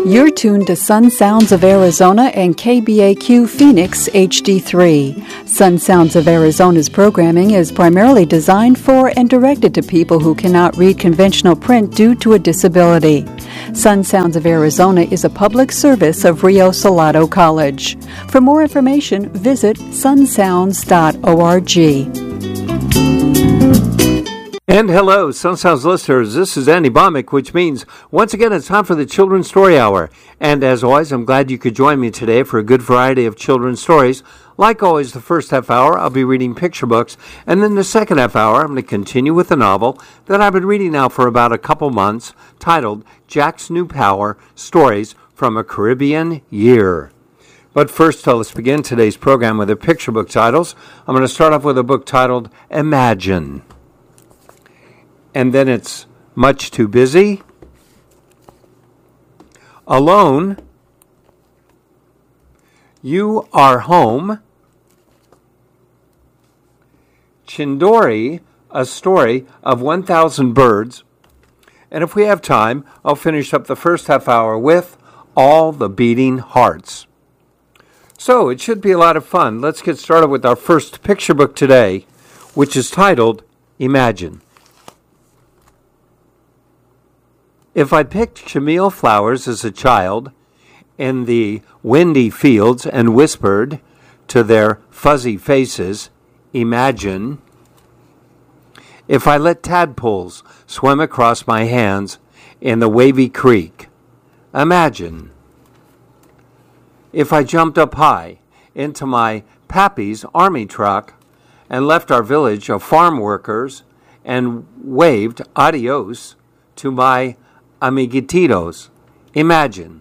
You're tuned to Sun Sounds of Arizona and KBAQ Phoenix HD3. Sun Sounds of Arizona's programming is primarily designed for and directed to people who cannot read conventional print due to a disability. Sun Sounds of Arizona is a public service of Rio Salado College. For more information, visit sunsounds.org. And hello, Sun Sounds listeners. This is Andy Bomick, which means once again it's time for the Children's Story Hour. And as always, I'm glad you could join me today for a good variety of children's stories. Like always, the first half hour, I'll be reading picture books. And then the second half hour, I'm going to continue with a novel that I've been reading now for about a couple months, titled Jack's New Power, Stories from a Caribbean Year. But first, let's begin today's program with the picture book titles. I'm going to start off with a book titled Imagine. And then it's Much Too Busy, Alone, You Are Home, Chindori, A Story of 1,000 Birds, and if we have time, I'll finish up the first half hour with All the Beating Hearts. So it should be a lot of fun. Let's get started with our first picture book today, which is titled Imagine. If I picked chamomile flowers as a child in the windy fields and whispered to their fuzzy faces, imagine. If I let tadpoles swim across my hands in the wavy creek, imagine. If I jumped up high into my pappy's army truck and left our village of farm workers and waved adios to my amiguititos, imagine.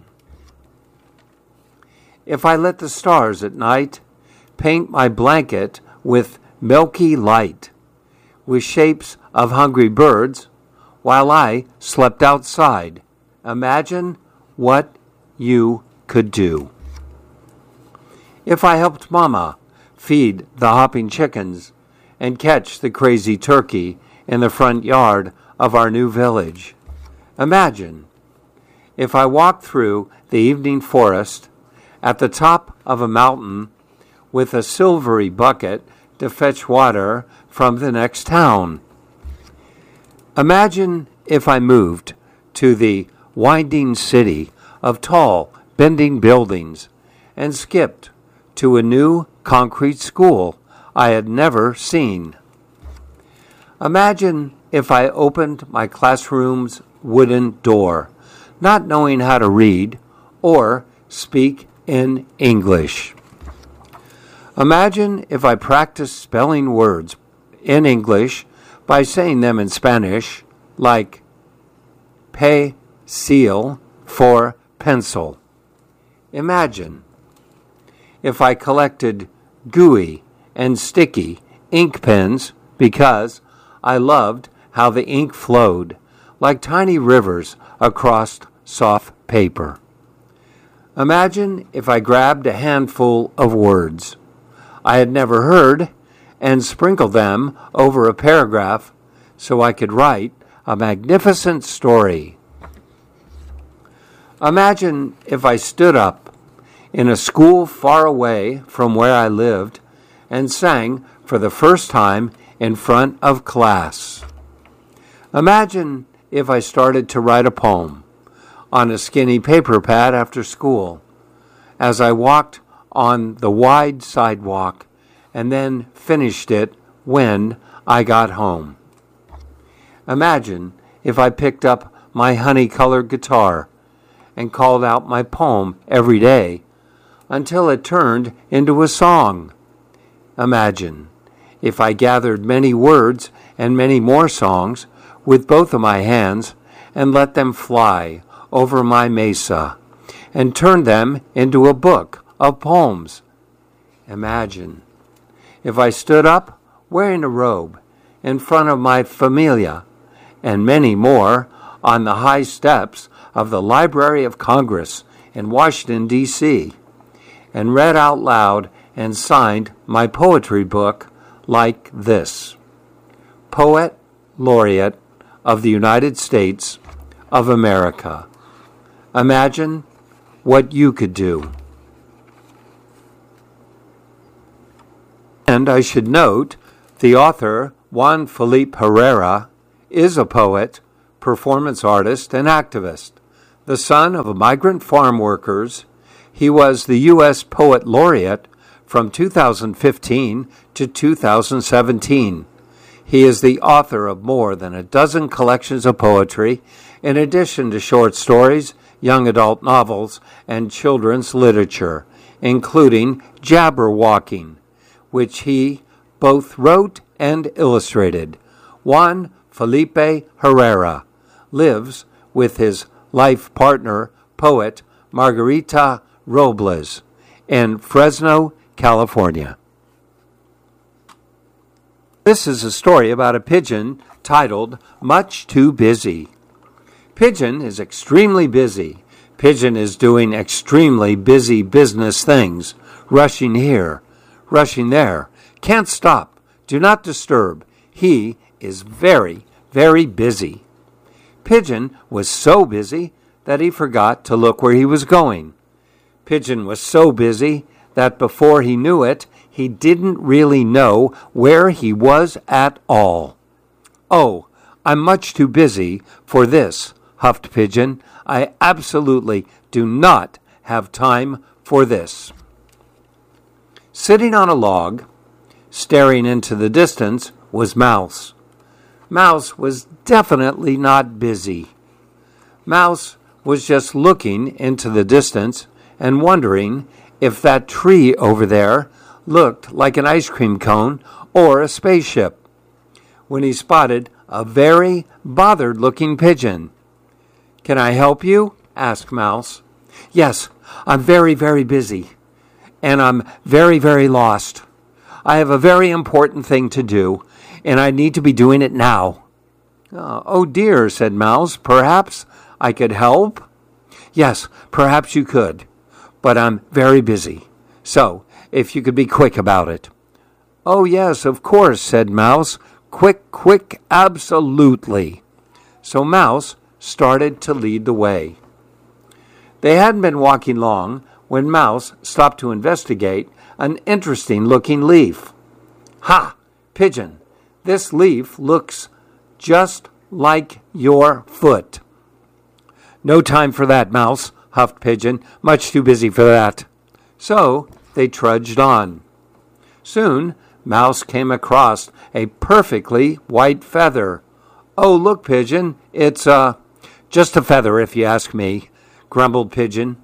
If I let the stars at night paint my blanket with milky light, with shapes of hungry birds, while I slept outside, imagine what you could do. If I helped Mama feed the hopping chickens and catch the crazy turkey in the front yard of our new village, imagine. If I walked through the evening forest at the top of a mountain with a silvery bucket to fetch water from the next town. Imagine if I moved to the winding city of tall, bending buildings and skipped to a new concrete school I had never seen. Imagine if I opened my classroom's wooden door, not knowing how to read or speak in English. Imagine if I practiced spelling words in English by saying them in Spanish, like seal for pencil. Imagine if I collected gooey and sticky ink pens because I loved how the ink flowed like tiny rivers across soft paper. Imagine if I grabbed a handful of words I had never heard and sprinkled them over a paragraph so I could write a magnificent story. Imagine if I stood up in a school far away from where I lived and sang for the first time in front of class. Imagine if I started to write a poem on a skinny paper pad after school as I walked on the wide sidewalk and then finished it when I got home. Imagine if I picked up my honey-colored guitar and called out my poem every day until it turned into a song. Imagine if I gathered many words and many more songs with both of my hands and let them fly over my mesa and turned them into a book of poems. Imagine if I stood up wearing a robe in front of my familia and many more on the high steps of the Library of Congress in Washington, D.C., and read out loud and signed my poetry book like this: Poet Laureate of the United States of America. Imagine what you could do. And I should note, the author, Juan Felipe Herrera, is a poet, performance artist, and activist. The son of migrant farm workers, he was the U.S. Poet Laureate from 2015 to 2017. He is the author of more than a dozen collections of poetry, in addition to short stories, young adult novels, and children's literature, including Jabberwalking, which he both wrote and illustrated. Juan Felipe Herrera lives with his life partner, poet Margarita Robles, in Fresno, California. This is a story about a pigeon titled Much Too Busy. Pigeon is extremely busy. Pigeon is doing extremely busy business things, rushing here, rushing there. Can't stop. Do not disturb. He is very, very busy. Pigeon was so busy that he forgot to look where he was going. Pigeon was so busy that before he knew it, he didn't really know where he was at all. "Oh, I'm much too busy for this," huffed Pigeon. "I absolutely do not have time for this." Sitting on a log, staring into the distance, was Mouse. Mouse was definitely not busy. Mouse was just looking into the distance and wondering if that tree over there looked like an ice cream cone or a spaceship, when he spotted a very bothered-looking pigeon. "Can I help you?" asked Mouse. "Yes, I'm very, very busy, and I'm very, very lost. I have a very important thing to do, and I need to be doing it now." "Oh dear," said Mouse, "perhaps I could help?" "Yes, perhaps you could, but I'm very busy, so if you could be quick about it." "Oh yes, of course," said Mouse. "Quick, quick, absolutely." So Mouse started to lead the way. They hadn't been walking long when Mouse stopped to investigate an interesting-looking leaf. "Ha, Pigeon, this leaf looks just like your foot." "No time for that, Mouse," huffed Pigeon. "Much too busy for that." So they trudged on. Soon Mouse came across a perfectly white feather. "Oh, look, Pigeon, it's just a feather if you ask me," grumbled Pigeon.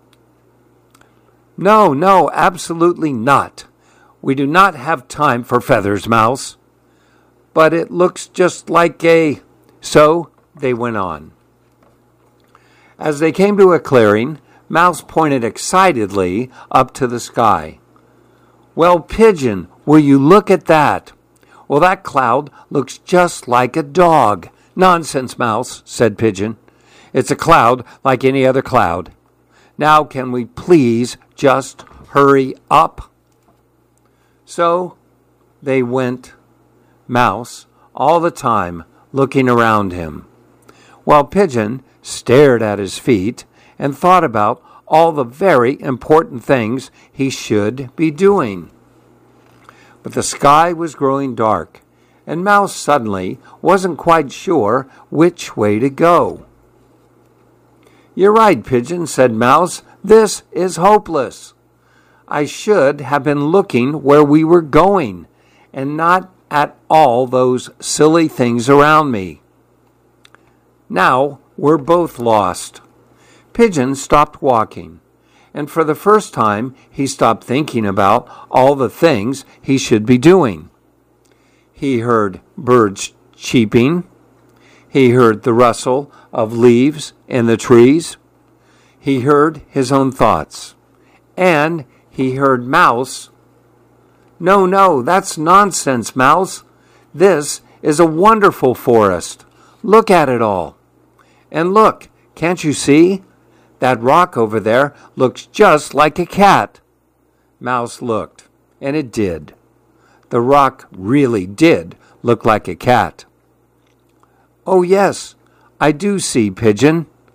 No, absolutely not. We do not have time for feathers, Mouse." "But it looks just like a—" So they went on. As they came to a clearing, Mouse pointed excitedly up to the sky. "Well, Pigeon, will you look at that? Well, that cloud looks just like a dog." "Nonsense, Mouse," said Pigeon. "It's a cloud like any other cloud. Now can we please just hurry up?" So they went, Mouse all the time looking around him, while Pigeon stared at his feet and thought about all the very important things he should be doing. But the sky was growing dark, and Mouse suddenly wasn't quite sure which way to go. "You're right, Pigeon," said Mouse. "This is hopeless. I should have been looking where we were going, and not at all those silly things around me. Now we're both lost." Pigeon stopped walking, and for the first time he stopped thinking about all the things he should be doing. He heard birds cheeping. He heard the rustle of leaves in the trees. He heard his own thoughts. And he heard Mouse. No, that's nonsense, Mouse. This is a wonderful forest. Look at it all. And look, can't you see? That rock over there looks just like a cat." Mouse looked, and it did. The rock really did look like a cat. "Oh, yes, I do see, Pigeon."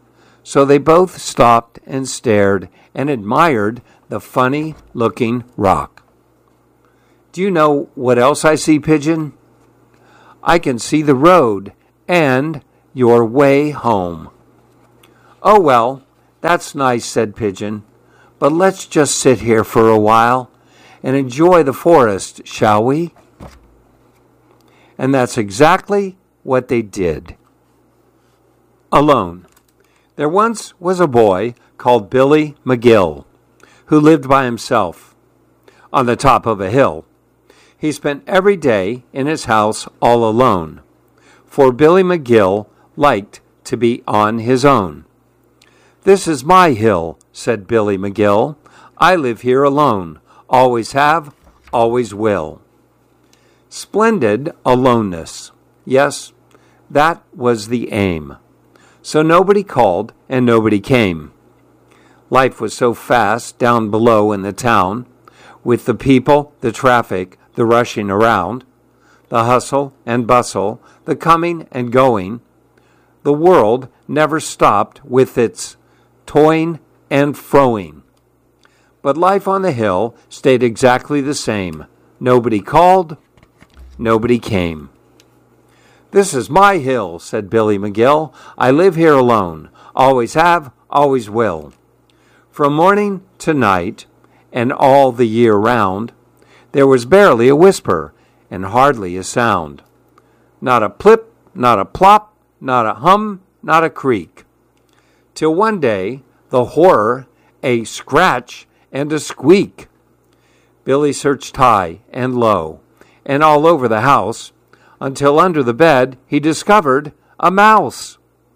So they both stopped and stared and admired the funny-looking rock. Do you know what else I see, Pigeon? I can see the road and your way home. Oh, well, that's nice, said Pigeon, but let's just sit here for a while and enjoy the forest, shall we? And that's exactly what they did. Alone. There once was a boy called Billy McGill who lived by himself on the top of a hill. He spent every day in his house all alone, for Billy McGill liked to be on his own. This is my hill, said Billy McGill. I live here alone, always have, always will. Splendid aloneness. Yes, that was the aim. So nobody called and nobody came. Life was so fast down below in the town, with the people, the traffic, the rushing around, the hustle and bustle, the coming and going. The world never stopped with its toing and froing. But life on the hill stayed exactly the same. Nobody called, nobody came. This is my hill, said Billy McGill. I live here alone. Always have, always will. From morning to night, and all the year round, there was barely a whisper, and hardly a sound. Not a plip, not a plop, not a hum, not a creak. Till one day, the horror, a scratch and a squeak. Billy searched high and low, and all over the house, until under the bed he discovered a mouse.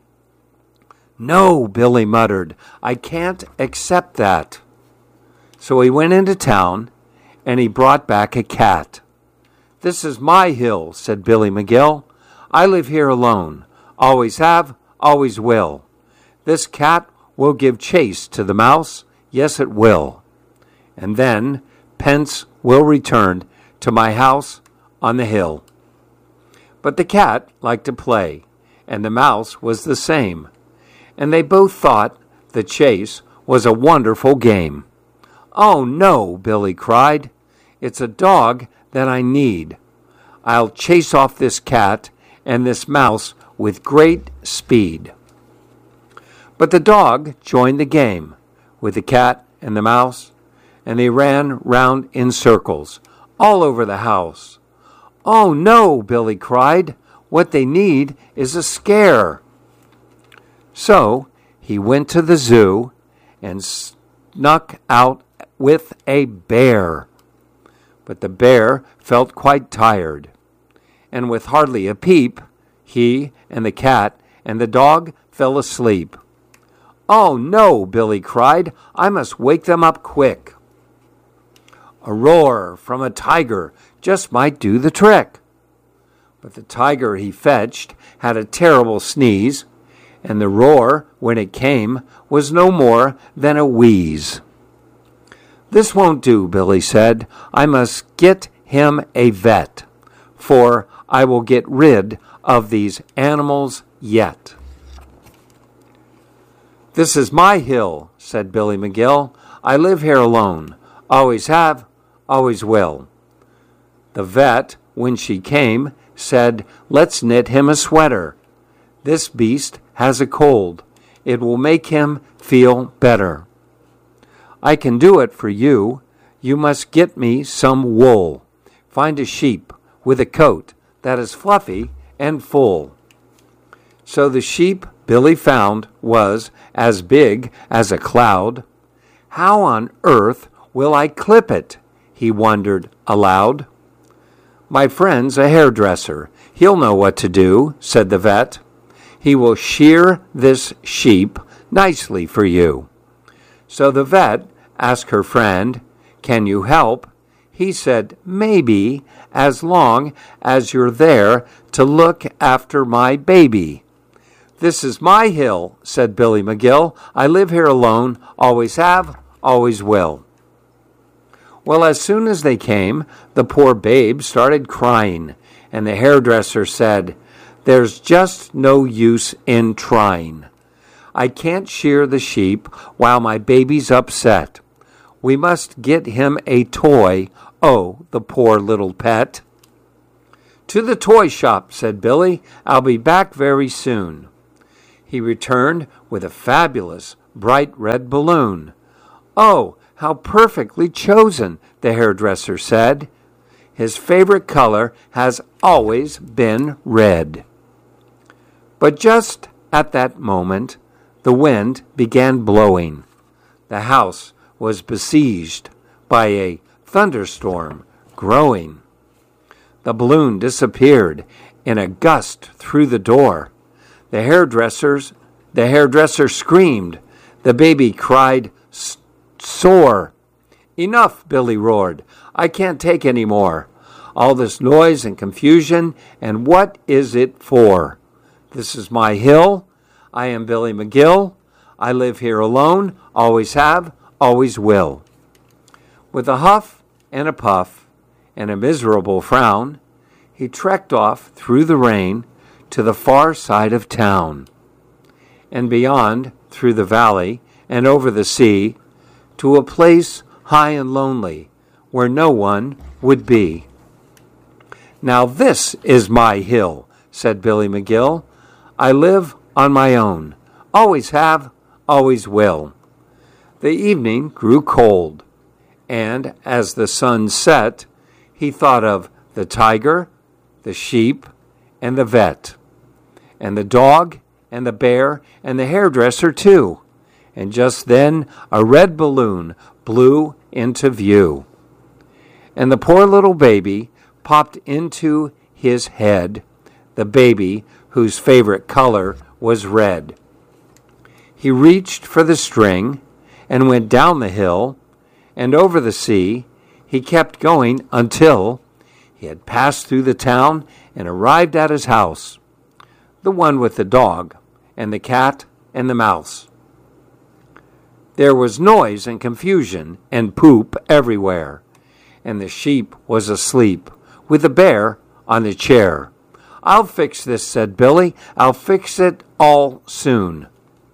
No, Billy muttered, I can't accept that. So he went into town, and he brought back a cat. This is my hill, said Billy McGill. I live here alone. Always have, always will. This cat will give chase to the mouse. Yes, it will. And then Pence will return to my house on the hill. But the cat liked to play, and the mouse was the same. And they both thought the chase was a wonderful game. Oh, no, Billy cried. It's a dog that I need. I'll chase off this cat and this mouse with great speed. But the dog joined the game with the cat and the mouse, and they ran round in circles all over the house. Oh, no, Billy cried. What they need is a scare. So he went to the zoo and snuck out with a bear. But the bear felt quite tired, and with hardly a peep, he and the cat and the dog fell asleep. Oh, no, Billy cried. I must wake them up quick. A roar from a tiger just might do the trick. But the tiger he fetched had a terrible sneeze, and the roar, when it came, was no more than a wheeze. This won't do, Billy said. I must get him a vet, for I will get rid of these animals yet. This is my hill, said Billy McGill. I live here alone. Always have, always will. The vet, when she came, said, Let's knit him a sweater. This beast has a cold. It will make him feel better. I can do it for you. You must get me some wool. Find a sheep with a coat that is fluffy and full. So the sheep Billy found was as big as a cloud. How on earth will I clip it? He wondered aloud. My friend's a hairdresser. He'll know what to do, said the vet. He will shear this sheep nicely for you. So the vet asked her friend, Can you help? He said, Maybe, as long as you're there to look after my baby. This is my hill, said Billy McGill. I live here alone, always have, always will. Well, as soon as they came, the poor babe started crying, and the hairdresser said, There's just no use in trying. I can't shear the sheep while my baby's upset. We must get him a toy. Oh, the poor little pet. To the toy shop, said Billy. I'll be back very soon. He returned with a fabulous, bright red balloon. Oh, how perfectly chosen, the hairdresser said. His favorite color has always been red. But just at that moment, the wind began blowing. The house was besieged by a thunderstorm growing. The balloon disappeared in a gust through the door. The hairdresser screamed. The baby cried, sore. Enough, Billy roared. I can't take any more. All this noise and confusion, and what is it for? This is my hill. I am Billy McGill. I live here alone, always have, always will. With a huff and a puff and a miserable frown, he trekked off through the rain to the far side of town, and beyond through the valley and over the sea to a place high and lonely where no one would be. Now this is my hill, said Billy McGill. I live on my own, always have, always will. The evening grew cold, and as the sun set, he thought of the tiger, the sheep, and the vet, and the dog, and the bear, and the hairdresser too. And just then a red balloon blew into view. And the poor little baby popped into his head, the baby whose favorite color was red. He reached for the string and went down the hill and over the sea. He kept going until he had passed through the town and arrived at his house, the one with the dog and the cat and the mouse. There was noise and confusion and poop everywhere, and the sheep was asleep with the bear on the chair. I'll fix this, said Billy. I'll fix it all soon.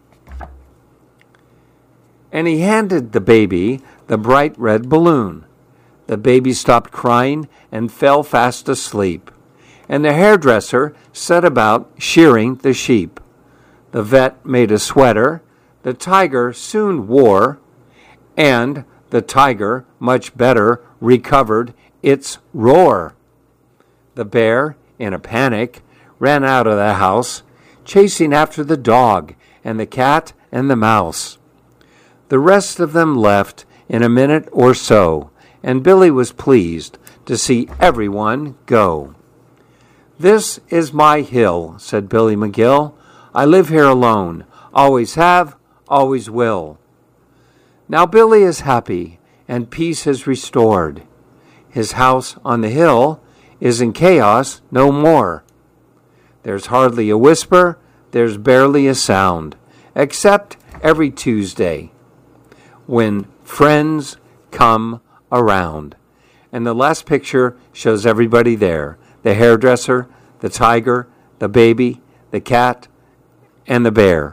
And he handed the baby the bright red balloon. The baby stopped crying and fell fast asleep, and the hairdresser set about shearing the sheep. The vet made a sweater the tiger soon wore, and the tiger much better recovered its roar. The bear, in a panic, ran out of the house, chasing after the dog and the cat and the mouse. The rest of them left in a minute or so, and Billy was pleased to see everyone go. This is my hill, said Billy McGill. I live here alone, always have, always will. Now Billy is happy, and peace is restored. His house on the hill is in chaos no more. There's hardly a whisper, there's barely a sound, except every Tuesday, when friends come around. And the last picture shows everybody there, the hairdresser, the tiger, the baby, the cat, and the bear.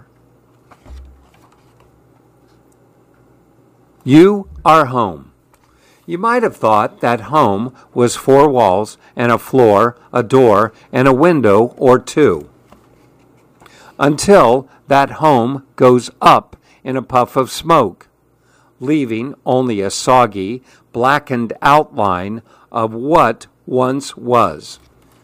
You are home. You might have thought that home was four walls and a floor, a door, and a window or two, until that home goes up in a puff of smoke, leaving only a soggy, blackened outline of what once was.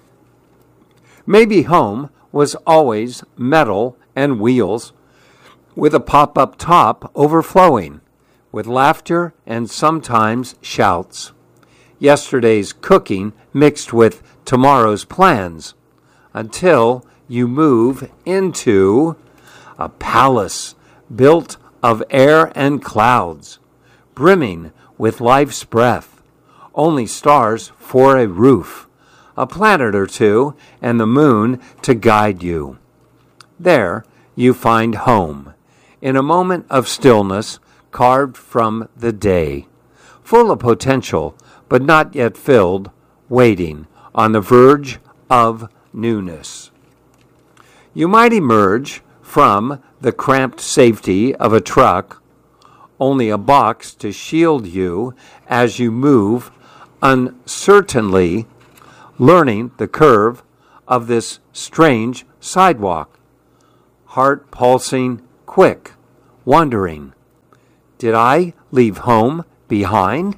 Maybe home was always metal and wheels, with a pop-up top overflowing, with laughter and sometimes shouts. Yesterday's cooking mixed with tomorrow's plans, until you move into a palace built of air and clouds, brimming with life's breath, only stars for a roof, a planet or two, and the moon to guide you. There you find home, in a moment of stillness carved from the day, full of potential, but not yet filled, waiting on the verge of newness. You might emerge from the cramped safety of a truck, only a box to shield you as you move uncertainly, learning the curve of this strange sidewalk, heart pulsing quick, wondering, did I leave home behind?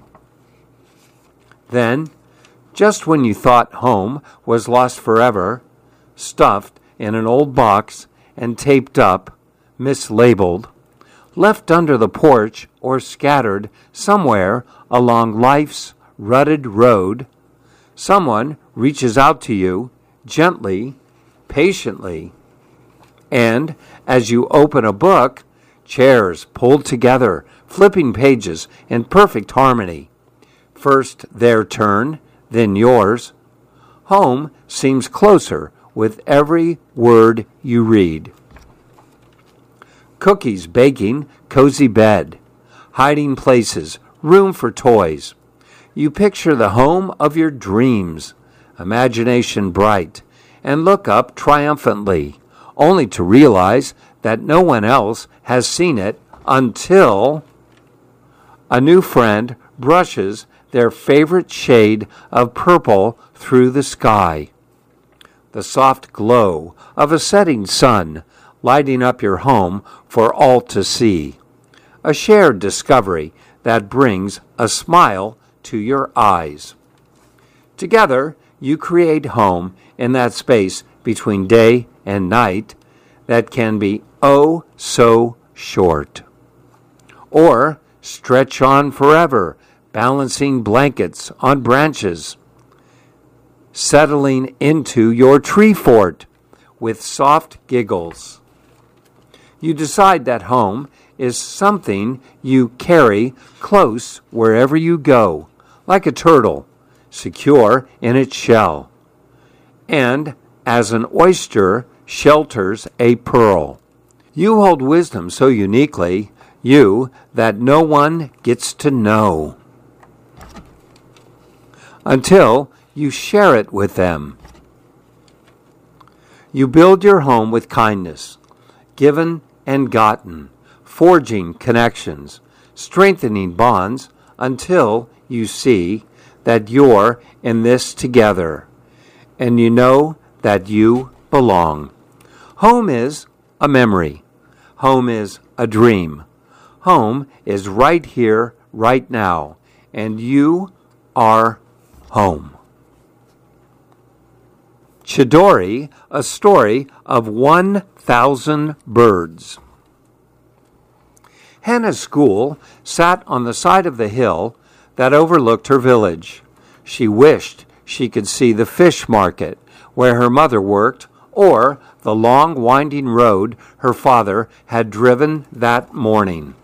Then, just when you thought home was lost forever, stuffed in an old box and taped up, mislabeled, left under the porch or scattered somewhere along life's rutted road, someone reaches out to you gently, patiently, and as you open a book, chairs pulled together, flipping pages in perfect harmony. First their turn, then yours. Home seems closer with every word you read. Cookies baking, cozy bed, hiding places, room for toys. You picture the home of your dreams, imagination bright, and look up triumphantly, only to realize that no one else has seen it until a new friend brushes their favorite shade of purple through the sky. The soft glow of a setting sun lighting up your home for all to see. A shared discovery that brings a smile to your eyes. Together, you create home in that space between day and night that can be oh so short. Or stretch on forever, balancing blankets on branches, settling into your tree fort with soft giggles. You decide that home is something you carry close wherever you go, like a turtle, secure in its shell, and as an oyster shelters a pearl. You hold wisdom so uniquely, you, that no one gets to know until you share it with them. You build your home with kindness, given and gotten, forging connections, strengthening bonds until you see that you're in this together and you know that you belong. Home is a memory. Home is a dream. Home is right here, right now, and you are home. Chidori, a story of 1,000 birds. Hannah's school sat on the side of the hill that overlooked her village. She wished she could see the fish market where her mother worked, or the long winding road her father had driven that morning.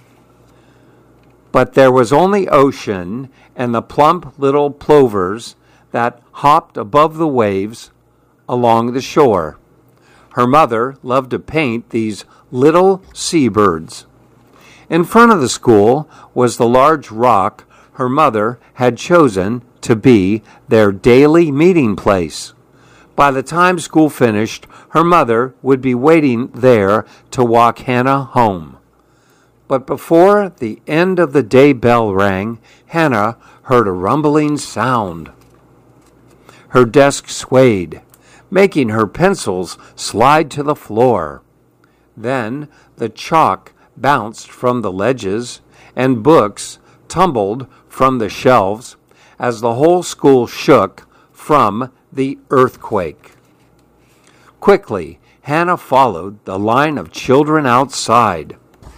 But there was only ocean and the plump little plovers that hopped above the waves along the shore. Her mother loved to paint these little seabirds. In front of the school was the large rock her mother had chosen to be their daily meeting place. By the time school finished, her mother would be waiting there to walk Hannah home. But before the end of the day bell rang, Hannah heard a rumbling sound. Her desk swayed, making her pencils slide to the floor. Then the chalk bounced from the ledges, and books tumbled from the shelves as the whole school shook from the earthquake. Quickly, Hannah followed the line of children outside.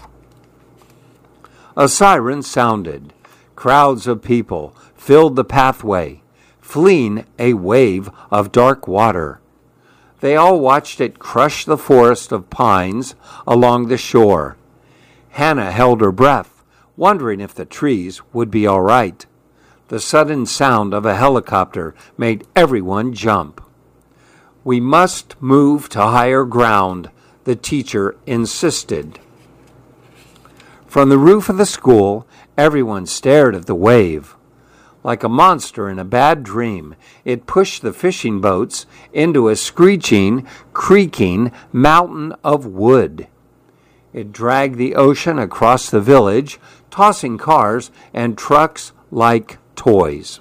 A siren sounded. Crowds of people filled the pathway, fleeing a wave of dark water. They all watched it crush the forest of pines along the shore. Hannah held her breath, wondering if the trees would be all right. The sudden sound of a helicopter made everyone jump. "We must move to higher ground," the teacher insisted. From the roof of the school, everyone stared at the wave. Like a monster in a bad dream, it pushed the fishing boats into a screeching, creaking mountain of wood. It dragged the ocean across the village, tossing cars and trucks like toys.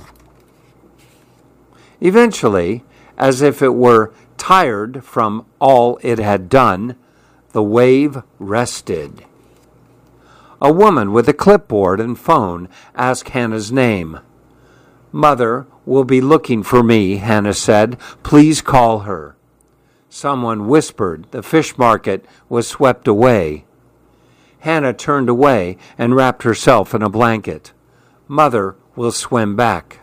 Eventually, as if it were tired from all it had done, the wave rested. A woman with a clipboard and phone asked Hannah's name. "Mother will be looking for me," Hannah said. "Please call her." Someone whispered the fish market was swept away. Hannah turned away and wrapped herself in a blanket. "Mother will swim back."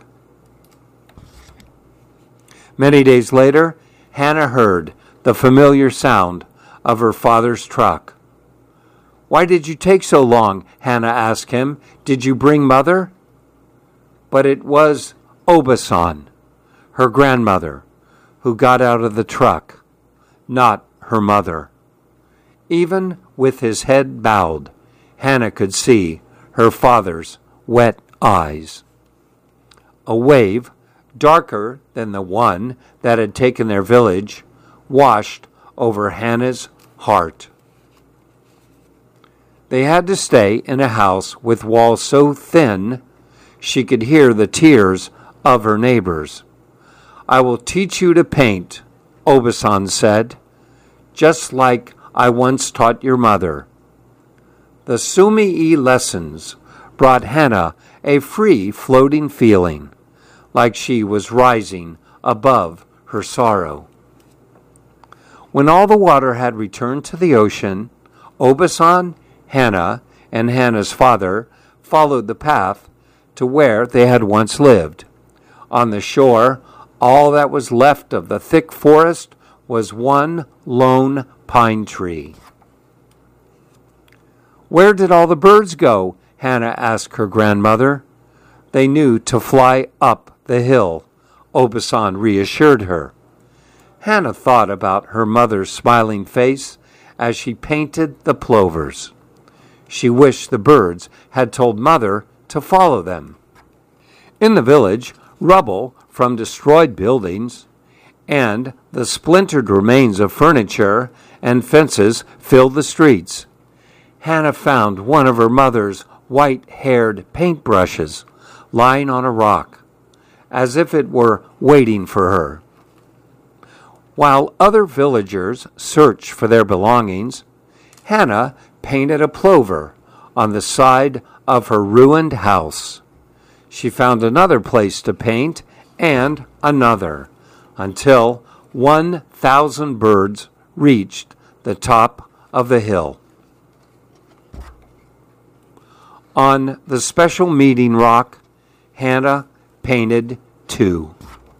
Many days later, Hannah heard the familiar sound of her father's truck. "Why did you take so long?" Hannah asked him. "Did you bring Mother?" But it was Obasan, her grandmother, who got out of the truck, not her mother. Even with his head bowed, Hannah could see her father's wet eyes. A wave, darker than the one that had taken their village, washed over Hannah's heart. They had to stay in a house with walls so thin she could hear the tears of her neighbors. "I will teach you to paint," Obasan said, "just like I once taught your mother." The Sumi-e lessons brought Hannah a free floating feeling, like she was rising above her sorrow. When all the water had returned to the ocean, Obasan, Hannah, and Hannah's father followed the path to where they had once lived. On the shore, all that was left of the thick forest was one lone pine tree. "Where did all the birds go?" Hannah asked her grandmother. "They knew to fly up the hill," Obasan reassured her. Hannah thought about her mother's smiling face as she painted the plovers. She wished the birds had told Mother to follow them. In the village, rubble from destroyed buildings and the splintered remains of furniture and fences filled the streets. Hannah found one of her mother's white-haired paintbrushes lying on a rock, as if it were waiting for her. While other villagers searched for their belongings, Hannah painted a plover on the side of her ruined house. She found another place to paint and another, until 1,000 birds reached the top of the hill. On the special meeting rock, Hannah painted 2.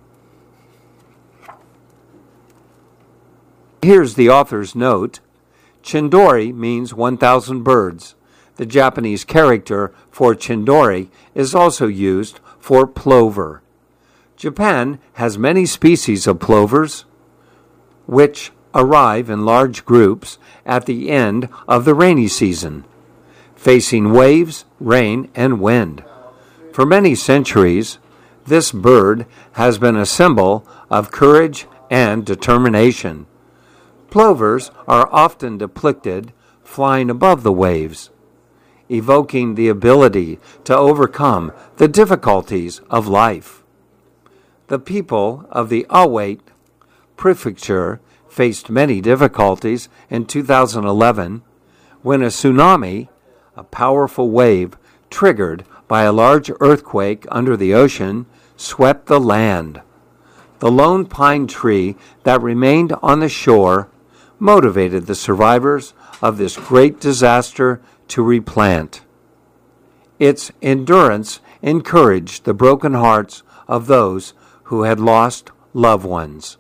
Here's the author's note. Chindori means 1,000 birds. The Japanese character for chindori is also used for plover. Japan has many species of plovers, which arrive in large groups at the end of the rainy season, facing waves, rain, and wind. For many centuries, this bird has been a symbol of courage and determination. Plovers are often depicted flying above the waves, evoking the ability to overcome the difficulties of life. The people of the Awate Prefecture faced many difficulties in 2011 when a tsunami, a powerful wave triggered by a large earthquake under the ocean, swept the land. The lone pine tree that remained on the shore motivated the survivors of this great disaster to replant. Its endurance encouraged the broken hearts of those who had lost loved ones.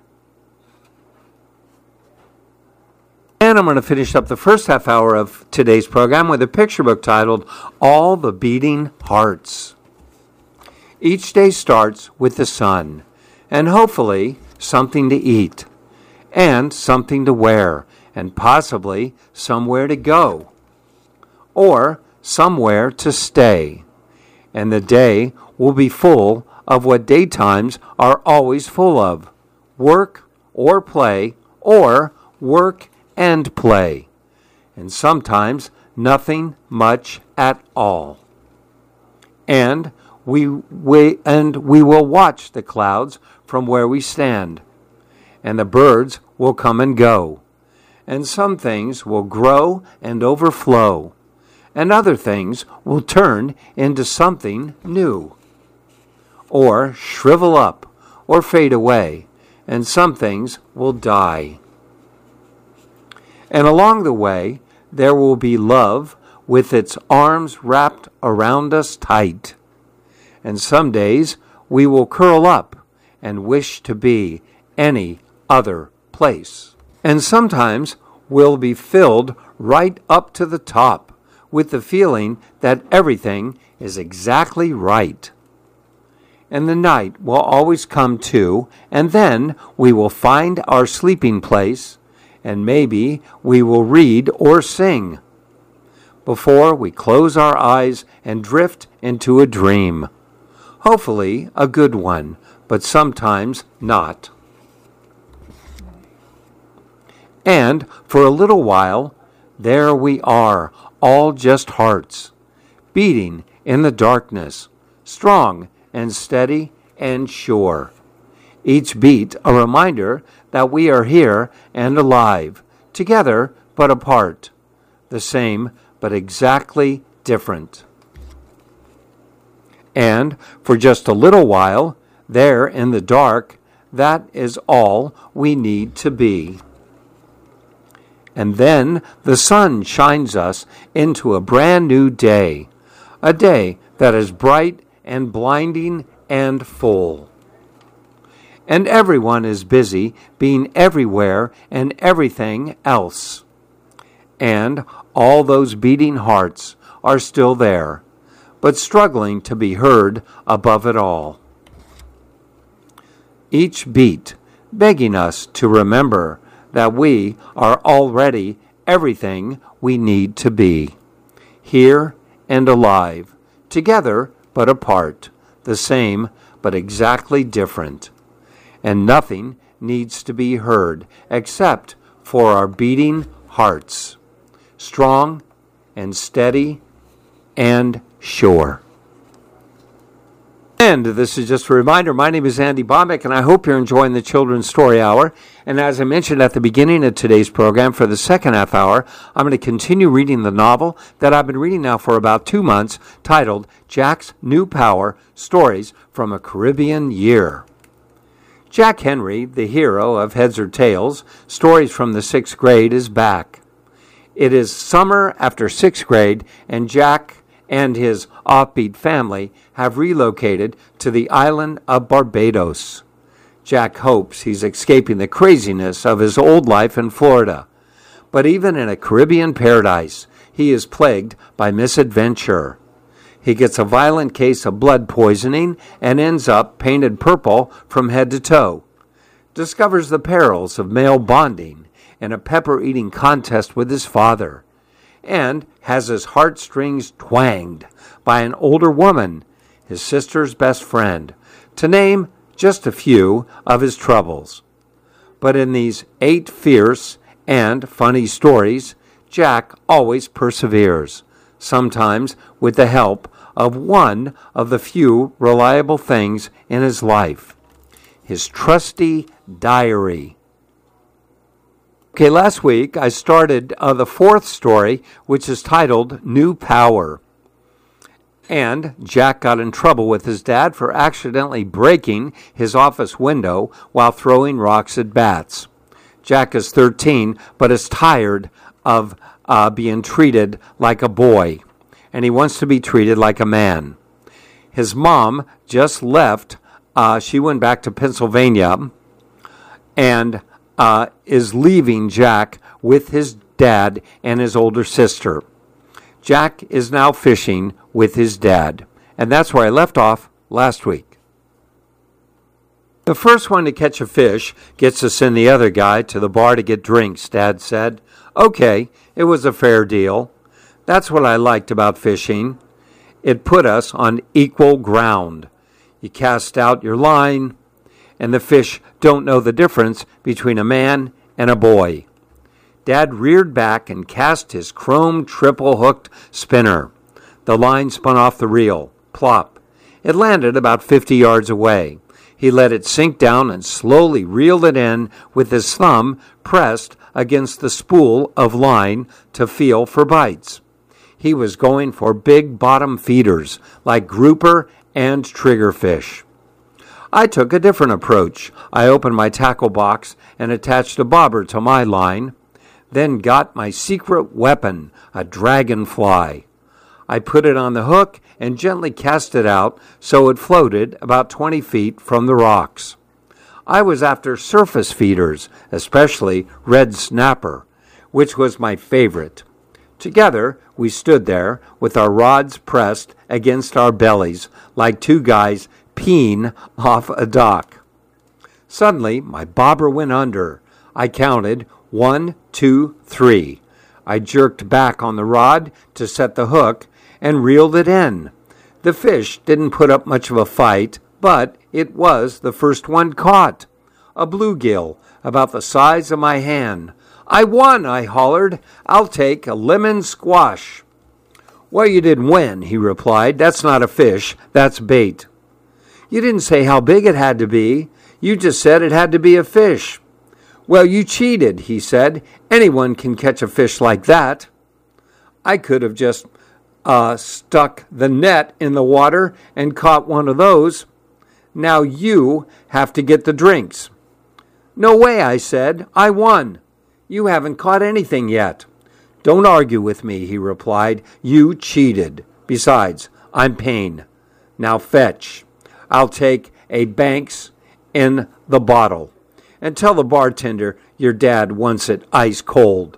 And I'm going to finish up the first half hour of today's program with a picture book titled All the Beating Hearts. Each day starts with the sun, and hopefully something to eat, and something to wear, and possibly somewhere to go, or somewhere to stay. and the day will be full of what daytimes are always full of, work or play, or work and play, and sometimes nothing much at all. And we will watch the clouds from where we stand, and the birds will come and go, and some things will grow and overflow, and other things will turn into something new, or shrivel up, or fade away, and some things will die. And along the way, there will be love with its arms wrapped around us tight. And some days we will curl up and wish to be any other place. And sometimes we'll be filled right up to the top with the feeling that everything is exactly right. And the night will always come too, and then we will find our sleeping place, and maybe we will read or sing before we close our eyes and drift into a dream. Hopefully a good one, but sometimes not. And for a little while, there we are, all just hearts, beating in the darkness, strong and steady and sure. Each beat a reminder that we are here and alive, together but apart, the same but exactly different. And for just a little while, there in the dark, that is all we need to be. And then the sun shines us into a brand new day, a day that is bright and blinding and full. And everyone is busy being everywhere and everything else. And all those beating hearts are still there, but struggling to be heard above it all. Each beat begging us to remember that we are already everything we need to be, here and alive, together but apart, the same but exactly different. And nothing needs to be heard except for our beating hearts, strong and steady and sure. And this is just a reminder, my name is Andy Bombeck, and I hope you're enjoying the Children's Story Hour. And as I mentioned at the beginning of today's program, for the second half hour, I'm going to continue reading the novel that I've been reading now for about 2 months, titled Jack's New Power, Stories from a Caribbean Year. Jack Henry, the hero of Heads or Tails, Stories from the 6th Grade, is back. It is summer after 6th grade, and Jack and his offbeat family have relocated to the island of Barbados. Jack hopes he's escaping the craziness of his old life in Florida. But even in a Caribbean paradise, he is plagued by misadventure. He gets a violent case of blood poisoning and ends up painted purple from head to toe. Discovers the perils of male bonding in a pepper-eating contest with his father, and has his heartstrings twanged by an older woman, his sister's best friend, to name just a few of his troubles. But in these 8 fierce and funny stories, Jack always perseveres, sometimes with the help of one of the few reliable things in his life, his trusty diary. Okay, last week I started the 4th story, which is titled New Power. And Jack got in trouble with his dad for accidentally breaking his office window while throwing rocks at bats. Jack is 13, but is tired of being treated like a boy, and he wants to be treated like a man. His mom just left. She went back to Pennsylvania and is leaving Jack with his dad and his older sister. Jack is now fishing with his dad, and that's where I left off last week. The first one to catch a fish gets to send the other guy to the bar to get drinks, Dad said. Okay, it was a fair deal. That's what I liked about fishing. It put us on equal ground. You cast out your line, and the fish don't know the difference between a man and a boy. Dad reared back and cast his chrome triple-hooked spinner. The line spun off the reel. Plop. It landed about 50 yards away. He let it sink down and slowly reeled it in with his thumb pressed against the spool of line to feel for bites. He was going for big bottom feeders like grouper and triggerfish. I took a different approach. I opened my tackle box and attached a bobber to my line, then got my secret weapon, a dragonfly. I put it on the hook and gently cast it out so it floated about 20 feet from the rocks. I was after surface feeders, especially red snapper, which was my favorite. Together, we stood there with our rods pressed against our bellies like two guys peeing off a dock. Suddenly, my bobber went under. I counted 1, 2, 3. I jerked back on the rod to set the hook and reeled it in. The fish didn't put up much of a fight, but it was the first one caught. A bluegill about the size of my hand. I won, I hollered. I'll take a lemon squash. Well, you didn't win, he replied. That's not a fish, that's bait. You didn't say how big it had to be. You just said it had to be a fish. Well, you cheated, he said. Anyone can catch a fish like that. I could have just stuck the net in the water and caught one of those. Now you have to get the drinks. No way, I said. I won. You haven't caught anything yet. Don't argue with me, he replied. You cheated. Besides, I'm paying. Now fetch. I'll take a Banks in the bottle. And tell the bartender your dad wants it ice cold.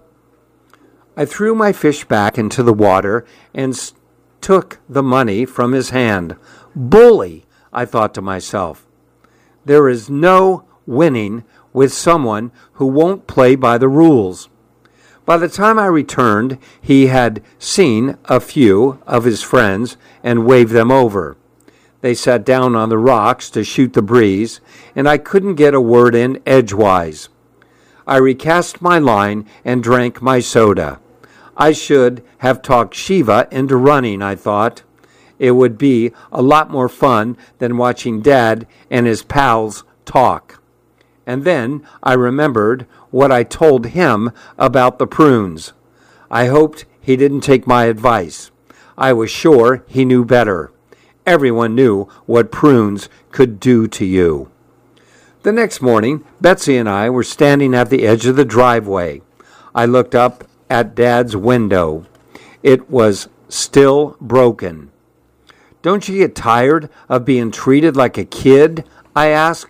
I threw my fish back into the water and took the money from his hand. Bully, I thought to myself. There is no winning with someone who won't play by the rules. By the time I returned, he had seen a few of his friends and waved them over. They sat down on the rocks to shoot the breeze, and I couldn't get a word in edgewise. I recast my line and drank my soda. I should have talked Shiva into running, I thought. It would be a lot more fun than watching Dad and his pals talk. And then I remembered what I told him about the prunes. I hoped he didn't take my advice. I was sure he knew better. Everyone knew what prunes could do to you. The next morning, Betsy and I were standing at the edge of the driveway. I looked up at Dad's window. It was still broken. Don't you get tired of being treated like a kid? I asked.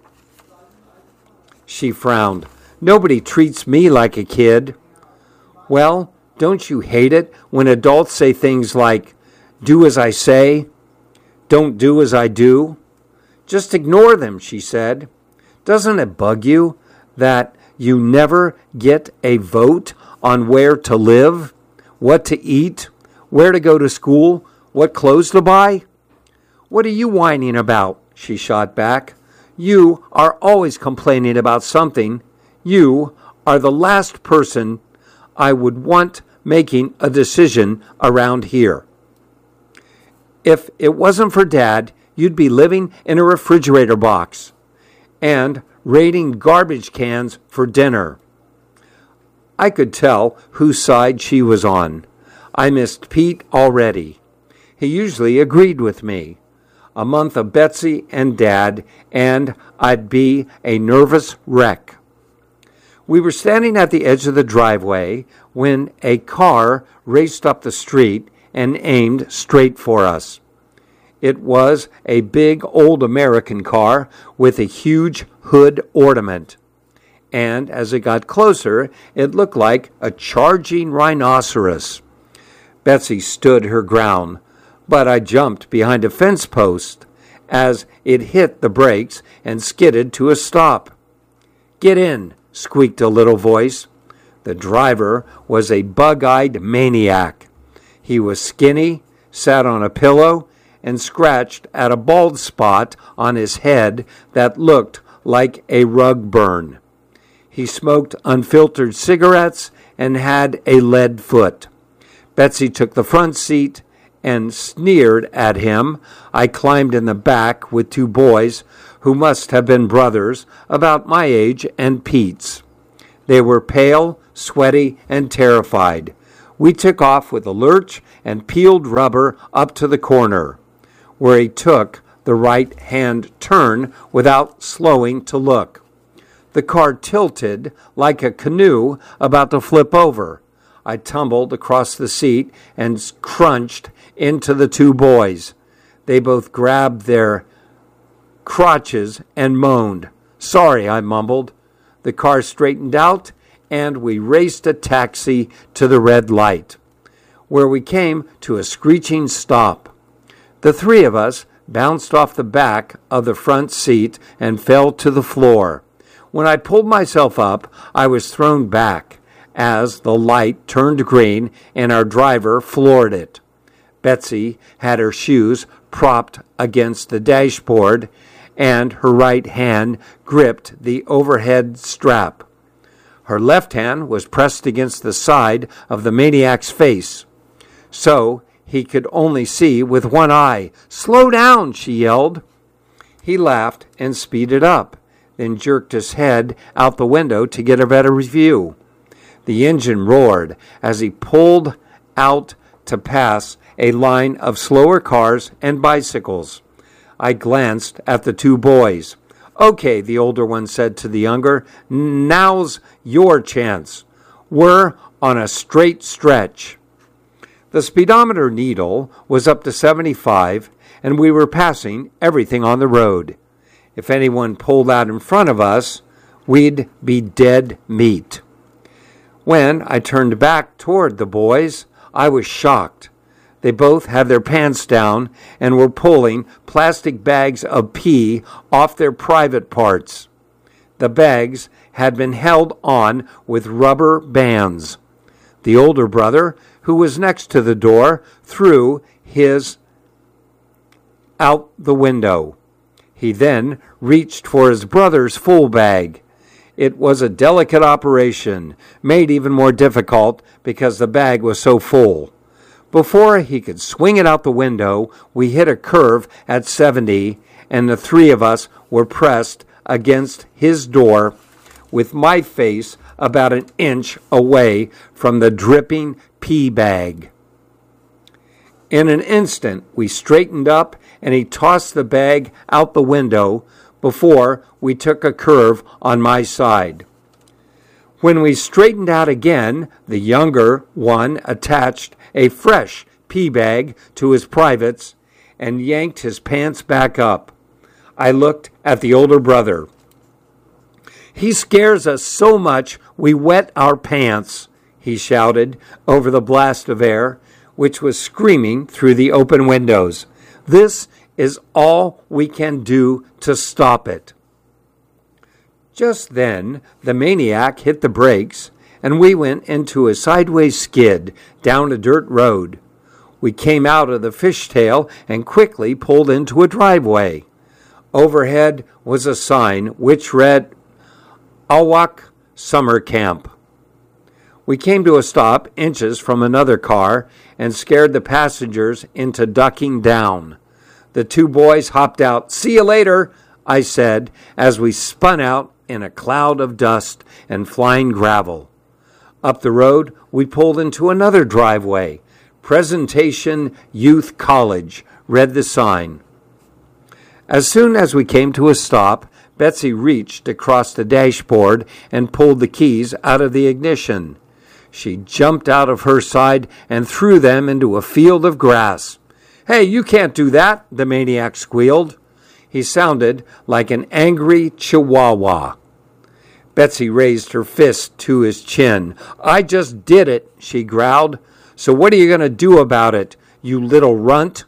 She frowned. Nobody treats me like a kid. Well, don't you hate it when adults say things like, do as I say, don't do as I do? Just ignore them, she said. Doesn't it bug you that you never get a vote on where to live, what to eat, where to go to school, what clothes to buy? What are you whining about? She shot back. You are always complaining about something. You are the last person I would want making a decision around here. If it wasn't for Dad, you'd be living in a refrigerator box and raiding garbage cans for dinner. I could tell whose side she was on. I missed Pete already. He usually agreed with me. A month of Betsy and Dad, and I'd be a nervous wreck. We were standing at the edge of the driveway when a car raced up the street and aimed straight for us. It was a big old American car with a huge hood ornament. And as it got closer, it looked like a charging rhinoceros. Betsy stood her ground, but I jumped behind a fence post as it hit the brakes and skidded to a stop. Get in, squeaked a little voice. The driver was a bug-eyed maniac. He was skinny, sat on a pillow, and scratched at a bald spot on his head that looked like a rug burn. He smoked unfiltered cigarettes and had a lead foot. Betsy took the front seat and sneered at him. I climbed in the back with two boys who must have been brothers, about my age and Pete's. They were pale, sweaty, and terrified. We took off with a lurch and peeled rubber up to the corner, where he took the right-hand turn without slowing to look. The car tilted like a canoe about to flip over. I tumbled across the seat and crunched into the two boys. They both grabbed their crotches and moaned. "Sorry," I mumbled. The car straightened out, and we raced a taxi to the red light, where we came to a screeching stop. The three of us bounced off the back of the front seat and fell to the floor. When I pulled myself up, I was thrown back as the light turned green and our driver floored it. Betsy had her shoes propped against the dashboard, and her right hand gripped the overhead strap. Her left hand was pressed against the side of the maniac's face, so he could only see with one eye. "Slow down," she yelled. He laughed and speeded up, then jerked his head out the window to get a better view. The engine roared as he pulled out to pass a line of slower cars and bicycles. I glanced at the two boys. "Okay," the older one said to the younger, "now's your chance. We're on a straight stretch." The speedometer needle was up to 75, and we were passing everything on the road. If anyone pulled out in front of us, we'd be dead meat. When I turned back toward the boys, I was shocked. They both had their pants down and were pulling plastic bags of pee off their private parts. The bags had been held on with rubber bands. The older brother, who was next to the door, threw his out the window. He then reached for his brother's full bag. It was a delicate operation, made even more difficult because the bag was so full. Before he could swing it out the window, we hit a curve at 70, and the three of us were pressed against his door with my face about an inch away from the dripping pee bag. In an instant, we straightened up, and he tossed the bag out the window before we took a curve on my side. When we straightened out again, the younger one attached a fresh pee bag to his privates and yanked his pants back up. I looked at the older brother. "He scares us so much we wet our pants," he shouted over the blast of air, which was screaming through the open windows. "This is all we can do to stop it." Just then, the maniac hit the brakes, and we went into a sideways skid down a dirt road. We came out of the fishtail and quickly pulled into a driveway. Overhead was a sign which read, "Awak Summer Camp." We came to a stop inches from another car and scared the passengers into ducking down. The two boys hopped out. "See you later," I said, as we spun out in a cloud of dust and flying gravel. Up the road, we pulled into another driveway. "Presentation Youth College," read the sign. As soon as we came to a stop, Betsy reached across the dashboard and pulled the keys out of the ignition. She jumped out of her side and threw them into a field of grass. "Hey, you can't do that," the maniac squealed. He sounded like an angry chihuahua. Betsy raised her fist to his chin. "I just did it," she growled. "So what are you going to do about it, you little runt?"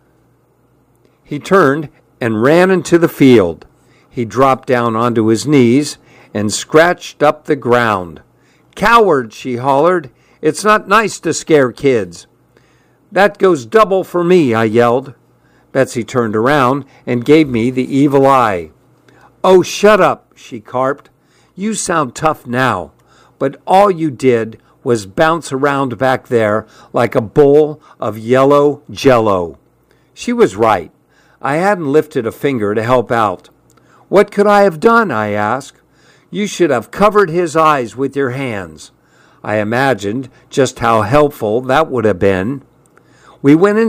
He turned and ran into the field. He dropped down onto his knees and scratched up the ground. "Coward," she hollered. "It's not nice to scare kids." That goes double for me, I yelled. Betsy turned around and gave me the evil eye. Oh, shut up, she carped. You sound tough now, but all you did was bounce around back there like a bowl of yellow jello. She was right. I hadn't lifted a finger to help out. What could I have done? I asked. You should have covered his eyes with your hands. I imagined just how helpful that would have been. We went